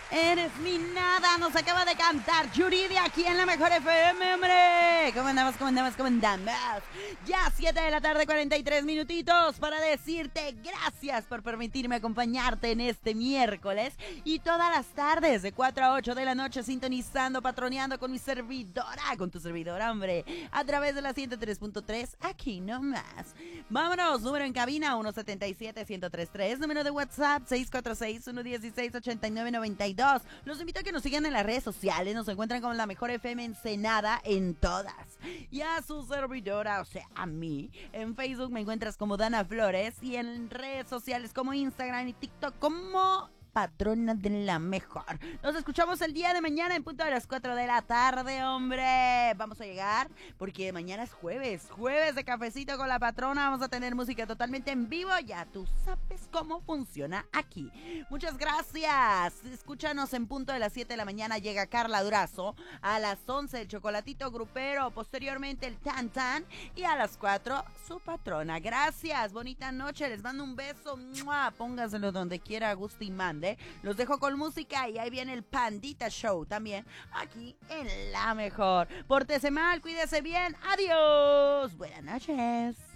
Eres mi nada, nos acaba de cantar Yuridia aquí en la Mejor FM, hombre. ¿Cómo andamos, cómo andamos, cómo andamos? Ya 7 de la tarde, 43 minutitos para decirte gracias por permitirme acompañarte en este miércoles y todas las tardes de 4 a 8 de la noche sintonizando, patroneando con mi servidora, con tu servidora, hombre, a través de la 103.3, aquí nomás. Vámonos, número en cabina 177-1033, número de WhatsApp 646-116-8992. Los invito a que nos sigan en las redes sociales, nos encuentran como la Mejor FM Ensenada en todas. Y a su servidora, o sea, a mí, en Facebook me encuentras como Dana Flores y en redes sociales como Instagram y TikTok como Patrona de la Mejor. Nos escuchamos el día de mañana en punto de las 4 de la tarde, hombre. Vamos a llegar porque mañana es jueves de cafecito con la patrona. Vamos a tener música totalmente en vivo. Ya tú sabes cómo funciona aquí. Muchas gracias. Escúchanos en punto de las 7 de la mañana. Llega Carla Durazo. A las 11 el chocolatito grupero. Posteriormente el tan tan. Y a las 4 su patrona. Gracias. Bonita noche. Les mando un beso. ¡Mua! Póngaselo donde quiera, guste y mande. Los dejo con música y ahí viene el Pandita Show también aquí en La Mejor. Pórtese mal, cuídese bien. Adiós. Buenas noches.